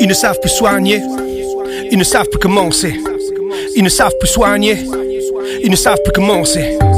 Ils ne savent plus soigner, ils ne savent plus commencer. Ils ne savent plus soigner, ils ne savent plus commencer.